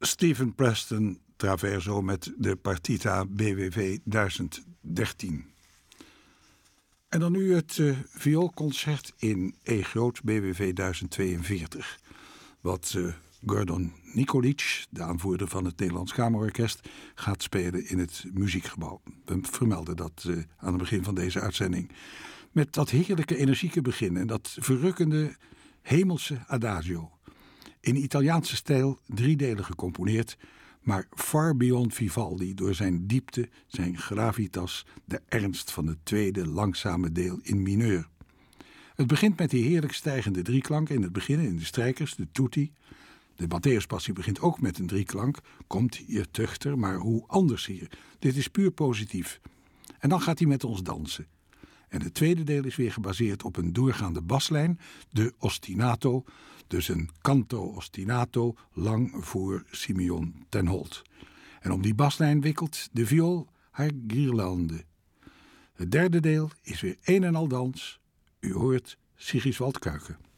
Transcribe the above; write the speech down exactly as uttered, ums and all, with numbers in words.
Steven Preston Traverso met de partita B W V duizend dertien. En dan nu het uh, vioolconcert in E groot B W V duizend tweeënveertig. Wat uh, Gordon Nikolic, de aanvoerder van het Nederlands Kamerorkest, gaat spelen in het muziekgebouw. We vermelden dat uh, aan het begin van deze uitzending. Met dat heerlijke energieke begin en dat verrukkende hemelse adagio. In Italiaanse stijl driedelig gecomponeerd, maar far beyond Vivaldi door zijn diepte, zijn gravitas, de ernst van het tweede langzame deel in mineur. Het begint met die heerlijk stijgende drieklank in het begin in de strijkers, de tutti. De Matthäuspassie begint ook met een drieklank, komt hier tuchter, maar hoe anders hier. Dit is puur positief. En dan gaat hij met ons dansen. En het tweede deel is weer gebaseerd op een doorgaande baslijn, de ostinato, dus een canto ostinato, lang voor Simeon ten Holt. En om die baslijn wikkelt de viool haar guirlande. Het derde deel is weer een en al dans. U hoort Sigiswald Kuiken.